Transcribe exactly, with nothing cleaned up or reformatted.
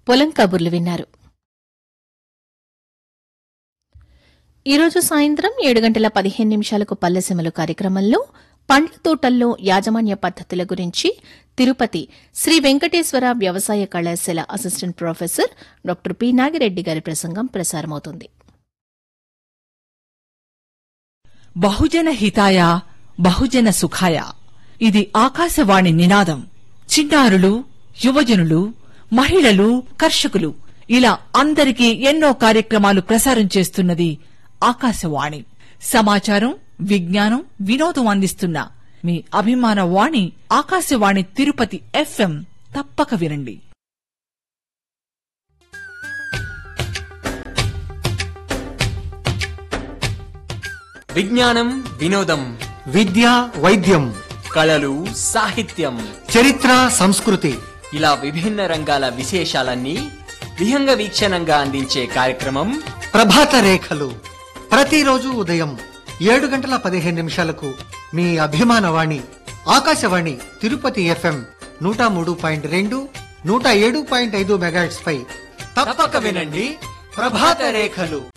పొలం కబుర్లు విన్నారు. ఈరోజు సాయంత్రం ఏడు గంటల పదిహేను నిమిషాలకు పల్లెసీమలు కార్యక్రమంలో పండ్ల తోటల్లో యాజమాన్య పద్దతుల గురించి తిరుపతి శ్రీ వెంకటేశ్వర వ్యవసాయ కళాశాల assistant professor doctor P Nagireddy గారి ప్రసంగం ప్రసారమవుతుంది. బహుజన హితాయ బహుజన సుఖాయ, ఇది ఆకాశవాణి నినాదం. చిన్నారులు, యువజనులు, మహిళలు, కర్షకులు ఇలా అందరికీ ఎన్నో కార్యక్రమాలు ప్రసారం చేస్తున్నది ఆకాశవాణి. సమాచారం, విజ్ఞానం, వినోదం అందిస్తున్న మీ అభిమాన వాణి ఆకాశవాణి తిరుపతి ఎఫ్ఎం. తప్పక వినండి. విజ్ఞానం, వినోదం, విద్య, వైద్యం, కళలు, సాహిత్యం, చరిత్ర, సంస్కృతి ఇలా విభిన్న రంగాల విశేషాలన్నీ విహంగ వీక్షణంగా అందించే కార్యక్రమం ప్రభాత రేఖలు. ప్రతిరోజు ఉదయం ఏడు గంటల పదిహేను నిమిషాలకు మీ అభిమాన వాణి ఆకాశవాణి తిరుపతి ఎఫ్ఎం నూట మూడు పాయింట్ రెండు నూట ఏడు పాయింట్ ఐదు మెగాహెర్ట్జ్ పై తప్పక వినండి. ప్రభాత రేఖలు.